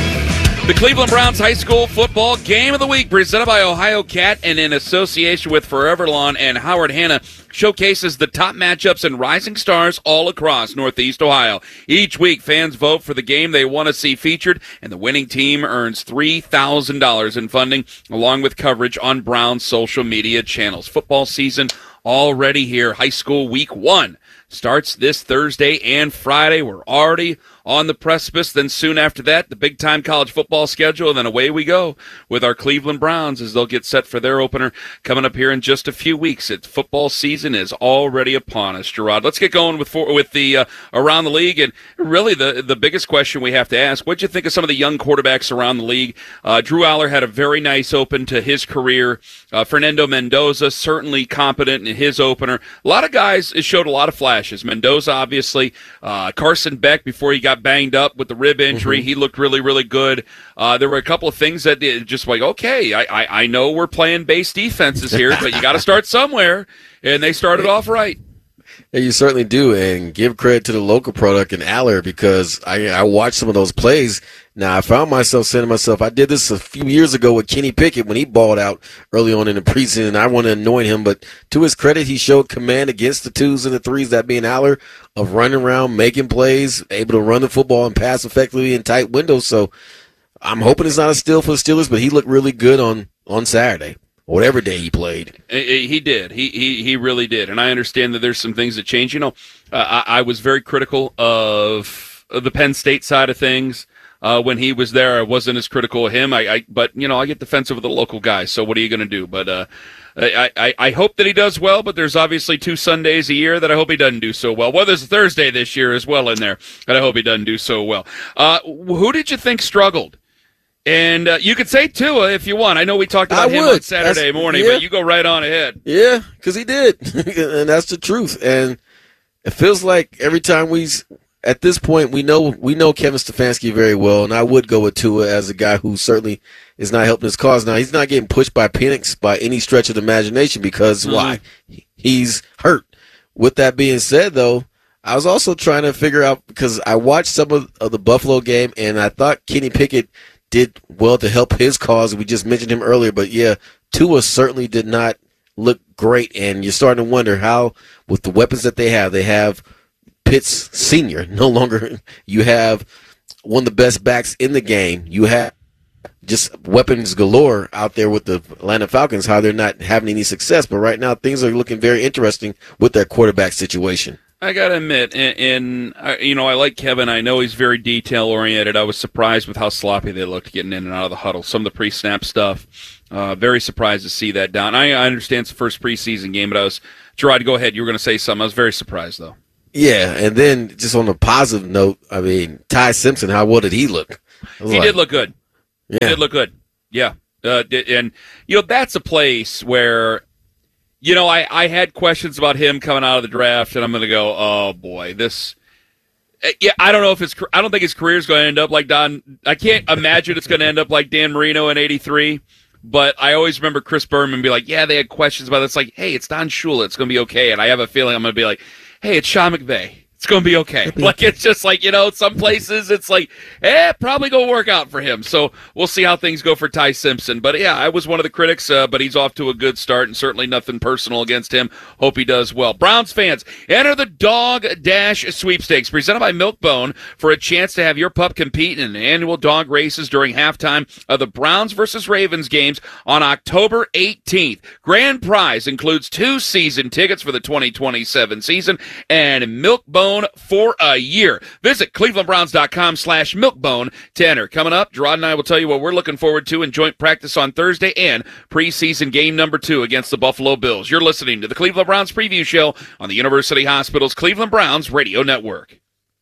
The Cleveland Browns High School Football Game of the Week, presented by Ohio Cat and in association with Forever Lawn and Howard Hanna, showcases the top matchups and rising stars all across Northeast Ohio. Each week, fans vote for the game they want to see featured, and the winning team earns $3,000 in funding, along with coverage on Browns social media channels. Football season already here. High School Week 1 starts this Thursday and Friday. We're already on the precipice. Then soon after that, the big-time college football schedule, and then away we go with our Cleveland Browns as they'll get set for their opener coming up here in just a few weeks. Football season is already upon us, Gerard. Let's get going with the around the league, and really the biggest question we have to ask, what'd you think of some of the young quarterbacks around the league? Drew Aller had a very nice open to his career. Fernando Mendoza, certainly competent in his opener. A lot of guys showed a lot of flashes. Mendoza, obviously. Carson Beck, before he got banged up with the rib injury, he looked really, really good. There were a couple of things that just like, okay, I know we're playing base defenses here, but you got to start somewhere, and they started off right. Yeah, you certainly do, and give credit to the local product in Aller because I watched some of those plays. Now, I found myself saying to myself, I did this a few years ago with Kenny Pickett when he balled out early on in the preseason, and I want to anoint him, but to his credit, he showed command against the 2s and the 3s, that being Aller, of running around, making plays, able to run the football and pass effectively in tight windows. So I'm hoping it's not a steal for the Steelers, but he looked really good on Saturday. Whatever day he played. He did. He really did. And I understand that there's some things that change. You know, I was very critical of the Penn State side of things. When he was there, I wasn't as critical of him. But, you know, I get defensive with the local guys, so what are you going to do? But I hope that he does well, but there's obviously 2 Sundays a year that I hope he doesn't do so well. Well, there's a Thursday this year as well in there that I hope he doesn't do so well. Who did you think struggled? And you could say Tua if you want. I know we talked about him on Saturday morning, but you go right on ahead. Yeah, because he did. And that's the truth. And it feels like every time at this point, we know Kevin Stefanski very well, and I would go with Tua as a guy who certainly is not helping his cause. Now, he's not getting pushed by Penix by any stretch of the imagination because why? He's hurt. With that being said, though, I was also trying to figure out, because I watched some of the Buffalo game, and I thought Kenny Pickett did well to help his cause. We just mentioned him earlier, but yeah, Tua certainly did not look great, and you're starting to wonder how, with the weapons that they have Pitts Sr. no longer, you have one of the best backs in the game. You have just weapons galore out there with the Atlanta Falcons, how they're not having any success. But right now, things are looking very interesting with their quarterback situation. I got to admit, and I like Kevin. I know he's very detail-oriented. I was surprised with how sloppy they looked getting in and out of the huddle. Some of the pre-snap stuff, very surprised to see that down. I understand it's the first preseason game, but Gerard, go ahead. You were going to say something. I was very surprised, though. Yeah, and then just on a positive note, I mean, Ty Simpson, what did he look? He did look good. Yeah. He did look good. Yeah. And, that's a place where, I had questions about him coming out of the draft, and I'm going to go, oh, boy, this – yeah, I don't know if I don't think his career is going to end up like I can't imagine it's going to end up like Dan Marino in 83, but I always remember Chris Berman be like, yeah, they had questions about it. It's like, hey, it's Don Shula. It's going to be okay. And I have a feeling I'm going to be like, hey, it's Sean McVay. It's going to be okay. Like, it's just like, some places it's like, probably going to work out for him. So we'll see how things go for Ty Simpson. But, yeah, I was one of the critics, but he's off to a good start, and certainly nothing personal against him. Hope he does well. Browns fans, enter the Dog Dash Sweepstakes presented by Milk-Bone for a chance to have your pup compete in annual dog races during halftime of the Browns versus Ravens games on October 18th. Grand prize includes 2 season tickets for the 2027 season and Milk-Bone for a year. Visit clevelandbrowns.com/milkbone to enter. Coming up, Gerard and I will tell you what we're looking forward to in joint practice on Thursday and preseason game number 2 against the Buffalo Bills. You're listening to the Cleveland Browns Preview Show on the University Hospital's Cleveland Browns Radio Network.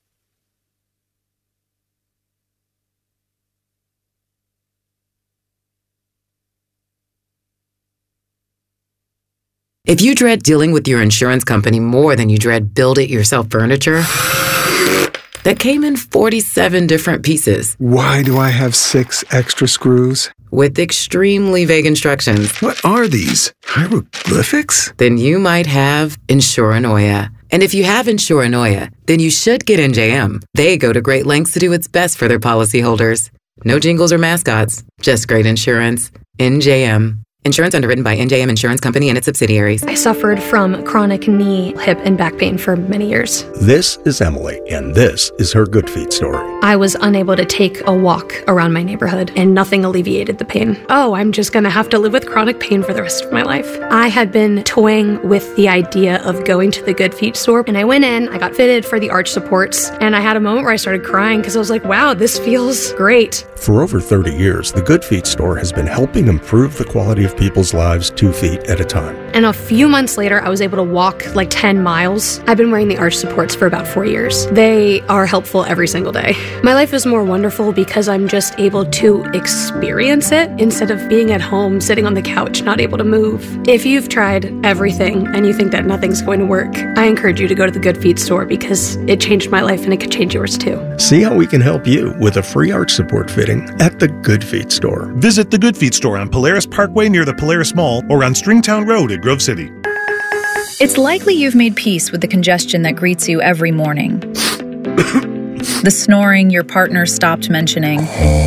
If you dread dealing with your insurance company more than you dread build-it-yourself furniture that came in 47 different pieces. Why do I have 6 extra screws? With extremely vague instructions. What are these? Hieroglyphics? Then you might have Insuranoia. And if you have Insuranoia, then you should get NJM. They go to great lengths to do what's best for their policyholders. No jingles or mascots, just great insurance. NJM. Insurance underwritten by NJM Insurance Company and its subsidiaries. I suffered from chronic knee, hip, and back pain for many years. This is Emily, and this is her Good Feet story. I was unable to take a walk around my neighborhood, and nothing alleviated the pain. Oh, I'm just going to have to live with chronic pain for the rest of my life. I had been toying with the idea of going to the Good Feet store, and I went in, I got fitted for the arch supports, and I had a moment where I started crying because I was like, wow, this feels great. For over 30 years, the Good Feet store has been helping improve the quality of people's lives 2 feet at a time. And a few months later, I was able to walk like 10 miles. I've been wearing the arch supports for about 4 years. They are helpful every single day. My life is more wonderful because I'm just able to experience it instead of being at home, sitting on the couch, not able to move. If you've tried everything and you think that nothing's going to work, I encourage you to go to the Good Feet store because it changed my life and it could change yours too. See how we can help you with a free arch support fitting at the Good Feet store. Visit the Good Feet store on Polaris Parkway near the Polaris Mall or on Stringtown Road at Grove City. It's likely you've made peace with the congestion that greets you every morning. The snoring your partner stopped mentioning.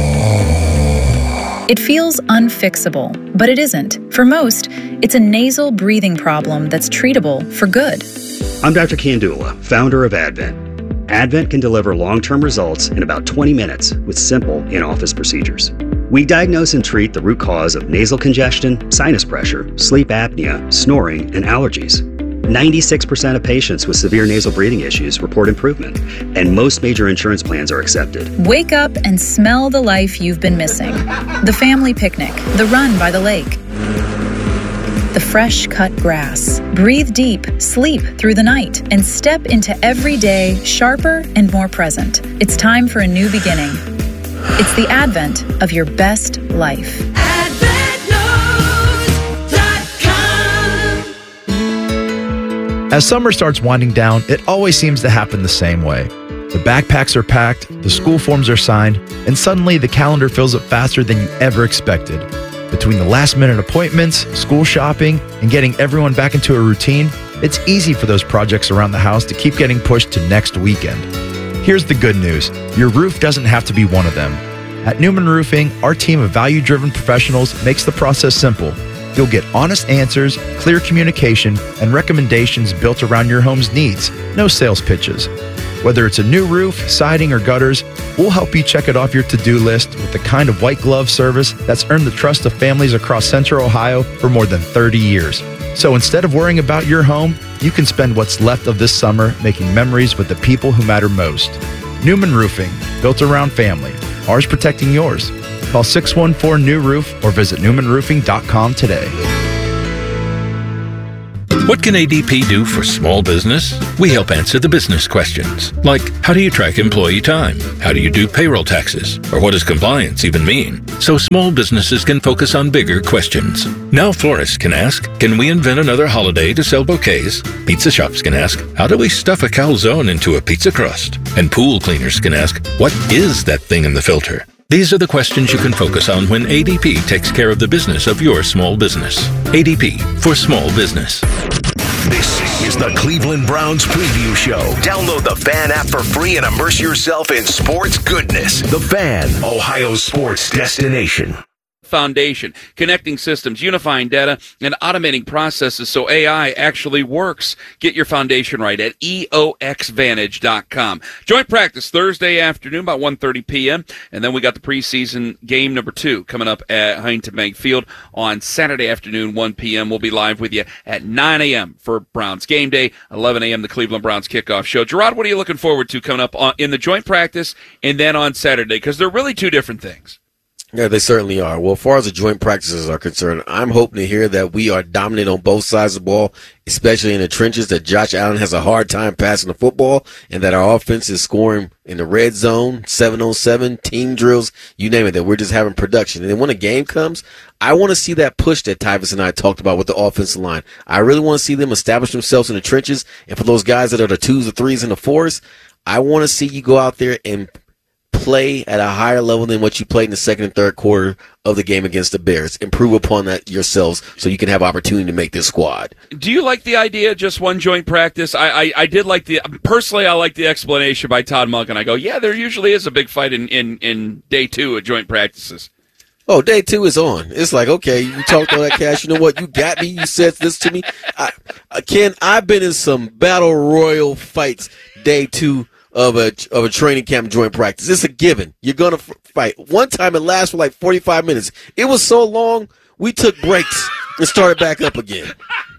It feels unfixable, but it isn't. For most, it's a nasal breathing problem that's treatable for good. I'm Dr. Kandula, founder of Advent. Advent can deliver long-term results in about 20 minutes with simple in-office procedures. We diagnose and treat the root cause of nasal congestion, sinus pressure, sleep apnea, snoring, and allergies. 96% of patients with severe nasal breathing issues report improvement, and most major insurance plans are accepted. Wake up and smell the life you've been missing. The family picnic, the run by the lake, the fresh cut grass. Breathe deep, sleep through the night, and step into every day sharper and more present. It's time for a new beginning. It's the advent of your best life. As summer starts winding down, it always seems to happen the same way. The backpacks are packed, the school forms are signed, and suddenly the calendar fills up faster than you ever expected. Between the last-minute appointments, school shopping, and getting everyone back into a routine, it's easy for those projects around the house to keep getting pushed to next weekend. Here's the good news. Your roof doesn't have to be one of them. At Newman Roofing, our team of value-driven professionals makes the process simple. You'll get honest answers, clear communication, and recommendations built around your home's needs. No sales pitches. Whether it's a new roof, siding, or gutters, we'll help you check it off your to-do list with the kind of white glove service that's earned the trust of families across Central Ohio for more than 30 years. So instead of worrying about your home, you can spend what's left of this summer making memories with the people who matter most. Newman Roofing, built around family. Ours protecting yours. Call 614-NEW-ROOF or visit newmanroofing.com today. What can ADP do for small business? We help answer the business questions, like how do you track employee time? How do you do payroll taxes? Or what does compliance even mean? So small businesses can focus on bigger questions. Now florists can ask, can we invent another holiday to sell bouquets? Pizza shops can ask, how do we stuff a calzone into a pizza crust? And pool cleaners can ask, what is that thing in the filter? These are the questions you can focus on when ADP takes care of the business of your small business. ADP for small business. This is the Cleveland Browns Preview Show. Download the Fan app for free and immerse yourself in sports goodness. The Fan, Ohio's sports destination. Foundation, connecting systems, unifying data, and automating processes so AI actually works. Get your foundation right at EOXVantage.com. Joint practice Thursday afternoon about 1:30 p.m., and then we got the preseason game number 2 coming up at Huntington Bank Field on Saturday afternoon, 1 p.m. We'll be live with you at 9 a.m. for Browns game day, 11 a.m. the Cleveland Browns kickoff show. Gerard, what are you looking forward to coming up in the joint practice and then on Saturday? Because they're really two different things. Yeah, they certainly are. Well, as far as the joint practices are concerned, I'm hoping to hear that we are dominant on both sides of the ball, especially in the trenches, that Josh Allen has a hard time passing the football, and that our offense is scoring in the red zone, 7-on-7, team drills, you name it, that we're just having production. And then when a game comes, I want to see that push that Tyvis and I talked about with the offensive line. I really want to see them establish themselves in the trenches, and for those guys that are the 2s, the 3s, and the 4s, I want to see you go out there and play at a higher level than what you played in the second and third quarter of the game against the Bears. Improve upon that yourselves so you can have opportunity to make this squad. Do you like the idea of just one joint practice? I did like personally I like the explanation by Todd Monken. I go, yeah, there usually is a big fight in day 2 of joint practices. Oh, day 2 is on. It's like, okay, you talked all that cash. You know what? You got me. You said this to me. Ken, I've been in some battle royal fights day 2 of a training camp joint practice. It's a given. You're going to fight. One time it lasted for like 45 minutes. It was so long, we took breaks and started back up again.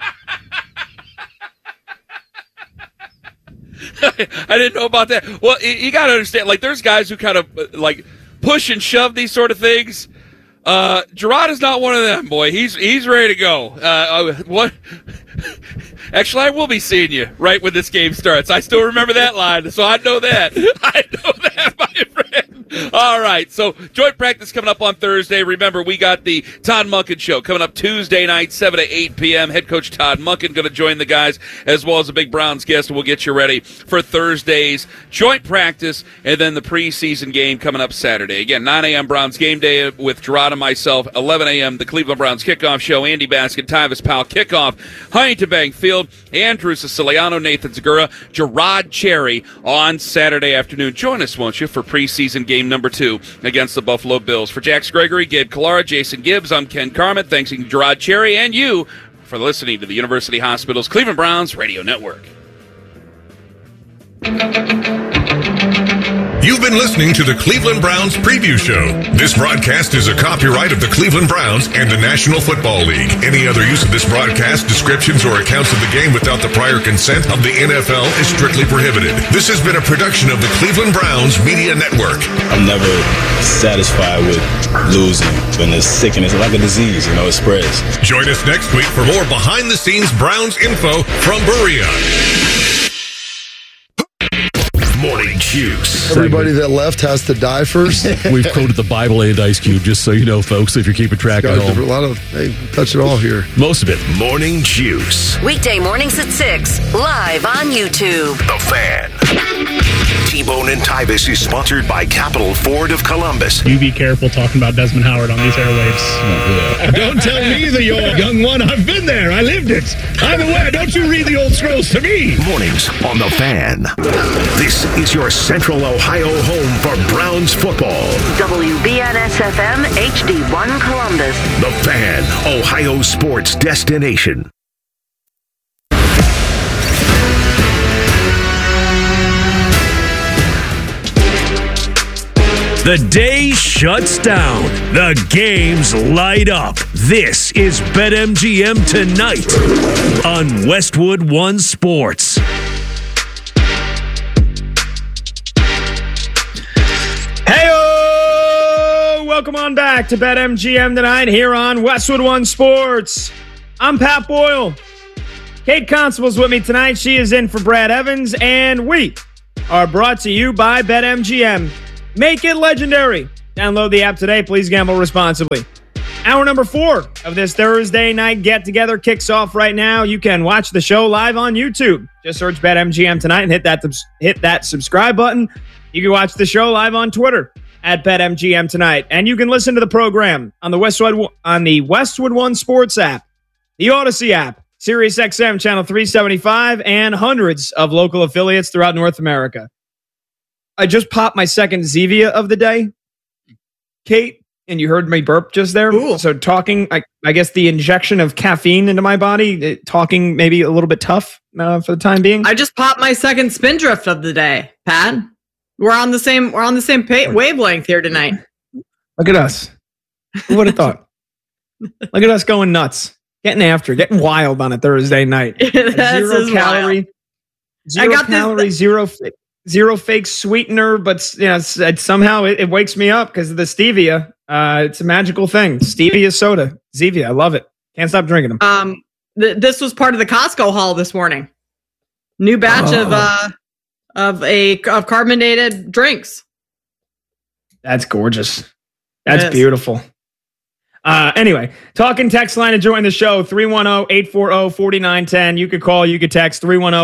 I didn't know about that. Well, you got to understand, like, there's guys who kind of, like, push and shove these sort of things. Gerard is not one of them, boy. He's ready to go. What? Actually, I will be seeing you right when this game starts. I still remember that line, so I know that. I know that, my friend. All right, so joint practice coming up on Thursday. Remember, we got the Todd Monken Show coming up Tuesday night, 7 to 8 p.m. Head coach Todd Monken going to join the guys, as well as a big Browns guest, and we'll get you ready for Thursday's joint practice, and then the preseason game coming up Saturday. Again, 9 a.m. Browns game day with Gerard and myself, 11 a.m. the Cleveland Browns kickoff show, Andy Baskin, Tyvis Powell kickoff, Huntington Bank Field, Andrew Siciliano, Nathan Segura, Gerard Cherry on Saturday afternoon. Join us, won't you, for preseason game number 2 against the Buffalo Bills. For Jax Gregory, Gabe Collara, Jason Gibbs, I'm Ken Carmen. Thanks to Gerard Cherry and you for listening to the University Hospital's Cleveland Browns Radio Network. You've been listening to the Cleveland Browns Preview Show. This broadcast is a copyright of the Cleveland Browns and the National Football League. Any other use of this broadcast, descriptions, or accounts of the game without the prior consent of the NFL is strictly prohibited. This has been a production of the Cleveland Browns Media Network. I'm never satisfied with losing. When it's sickness, it's like a disease, it spreads. Join us next week for more behind-the-scenes Browns info from Berea. Morning Juice. Everybody that left has to die first. We've quoted the Bible and Ice Cube, just so you know, folks, if you're keeping track at home. They touch it all here. Most of it. Morning Juice. Weekday mornings at 6, live on YouTube. The Fan. T-Bone and Tyvis is sponsored by Capital Ford of Columbus. You be careful talking about Desmond Howard on these airwaves. Don't tell me that you're a young one. I've been there. I lived it. I'm aware. Don't you read the old scrolls to me. Mornings on The Fan. This is your Central Ohio home for Browns football. WBNS-FM HD1 Columbus. The Fan, Ohio sports destination. The day shuts down. The games light up. This is BetMGM Tonight on Westwood One Sports. Hey-o! Welcome on back to BetMGM Tonight here on Westwood One Sports. I'm Pat Boyle. Kate Constable's with me tonight. She is in for Brad Evans, and we are brought to you by BetMGM. Make it legendary. Download the app today. Please gamble responsibly. Hour number 4 of this Thursday night get-together kicks off right now. You can watch the show live on YouTube. Just search BetMGM Tonight and hit that subscribe button. You can watch the show live on Twitter at BetMGM Tonight. And you can listen to the program on the Westwood One Sports app, the Odyssey app, SiriusXM Channel 375, and hundreds of local affiliates throughout North America. I just popped my second Zevia of the day, Kate, and you heard me burp just there. Ooh. So talking, I guess the injection of caffeine into my body, talking maybe a little bit tough for the time being. I just popped my second Spindrift of the day, Pat. We're on the same wavelength here tonight. Look at us. Who would have thought? Look at us going nuts, getting wild on a Thursday night. Zero fake sweetener, but somehow it wakes me up because of the stevia. It's a magical thing. Stevia soda, Zevia. I love it. Can't stop drinking them. This was part of the Costco haul this morning. New batch of carbonated drinks. That's gorgeous. That's beautiful. Anyway, talking text line to join the show, 310-840-4910. You could call, you could text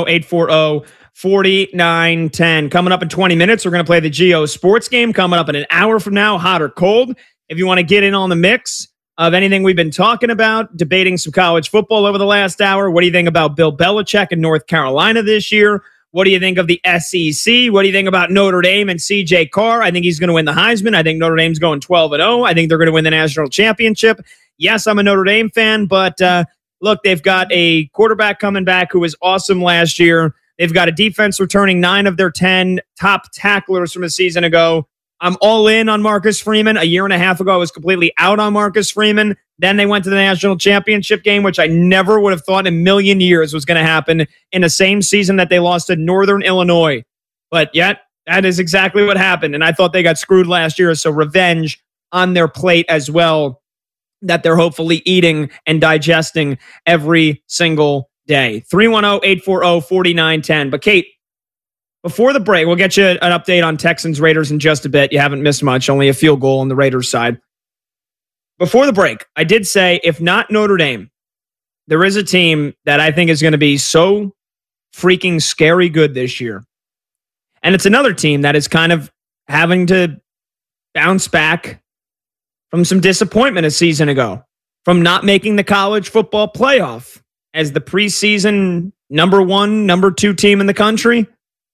310-840-4910. Coming up in 20 minutes, we're going to play the Geo Sports game. Coming up in an hour from now, hot or cold. If you want to get in on the mix of anything we've been talking about, debating some college football over the last hour. What do you think about Bill Belichick in North Carolina this year? What do you think of the SEC? What do you think about Notre Dame and CJ Carr? I think he's going to win the Heisman. I think Notre Dame's going 12-0. I think they're going to win the national championship. Yes, I'm a Notre Dame fan, but look, they've got a quarterback coming back who was awesome last year. They've got a defense returning 9 of their 10 top tacklers from a season ago. I'm all in on Marcus Freeman. A year and a half ago, I was completely out on Marcus Freeman. Then they went to the national championship game, which I never would have thought in a million years was going to happen in the same season that they lost to Northern Illinois. But yet, that is exactly what happened. And I thought they got screwed last year, so revenge on their plate as well, that they're hopefully eating and digesting every single day. 310-840-4910. But Kate, before the break, we'll get you an update on Texans-Raiders in just a bit. You haven't missed much, only a field goal on the Raiders side. Before the break, I did say, if not Notre Dame, there is a team that I think is going to be so freaking scary good this year. And it's another team that is kind of having to bounce back from some disappointment a season ago, from not making the college football playoff as the preseason number 1, number 2 team in the country.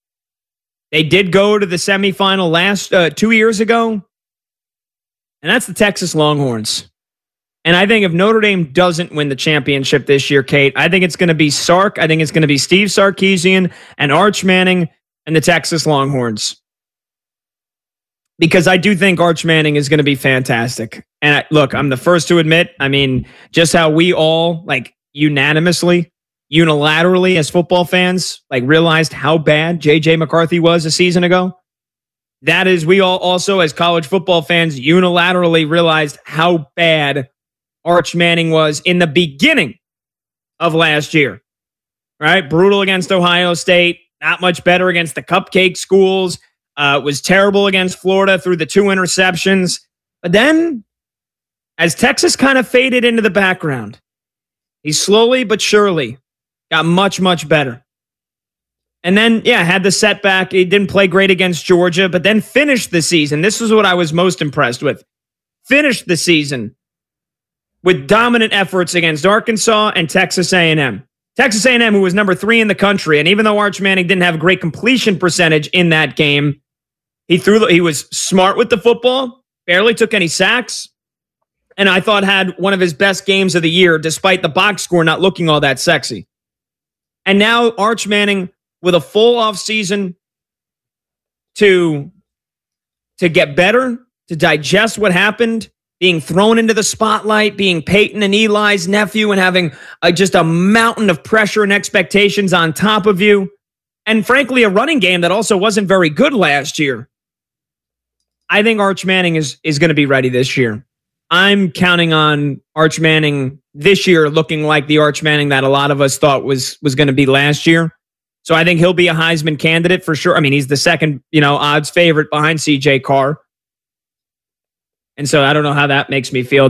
They did go to the semifinal last 2 years ago. And that's the Texas Longhorns. And I think if Notre Dame doesn't win the championship this year, Kate, I think it's going to be Sark. I think it's going to be Steve Sarkisian and Arch Manning and the Texas Longhorns. Because I do think Arch Manning is going to be fantastic. And look, I'm the first to admit, just how we all, unanimously, unilaterally as football fans, realized how bad J.J. McCarthy was a season ago. That is, we all also, as college football fans, unilaterally realized how bad Arch Manning was in the beginning of last year. Right? Brutal against Ohio State, not much better against the cupcake schools, was terrible against Florida through the 2 interceptions. But then, as Texas kind of faded into the background, he slowly but surely got much, much better. And then, had the setback. He didn't play great against Georgia, but then finished the season. This is what I was most impressed with. Finished the season with dominant efforts against Arkansas and Texas A&M. Texas A&M, who was number 3 in the country, and even though Arch Manning didn't have a great completion percentage in that game, he was smart with the football, barely took any sacks, and I thought had one of his best games of the year, despite the box score not looking all that sexy. And now Arch Manning, with a full off season to to get better, to digest what happened, being thrown into the spotlight, being Peyton and Eli's nephew and having just a mountain of pressure and expectations on top of you. And frankly, a running game that also wasn't very good last year. I think Arch Manning is going to be ready this year. I'm counting on Arch Manning this year looking like the Arch Manning that a lot of us thought was going to be last year. So I think he'll be a Heisman candidate for sure. I mean, he's the second, odds favorite behind CJ Carr. And so I don't know how that makes me feel.